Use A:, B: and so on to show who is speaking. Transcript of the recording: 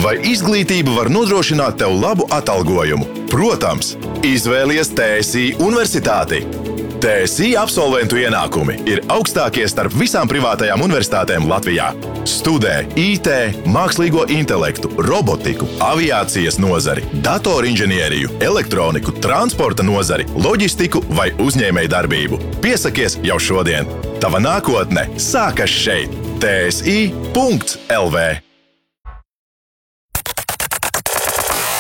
A: Vai izglītība var nodrošināt tev labu atalgojumu? Protams, izvēlies TSI Universitāti. TSI absolventu ienākumi ir augstākie starp visām privātajām universitātēm Latvijā. Studē IT, mākslīgo intelektu, robotiku, aviācijas nozari, datorinženieriju, elektroniku, transporta nozari, loģistiku vai uzņēmējdarbību. Piesakies jau šodien! Tava nākotne sākas šeit! TSI.LV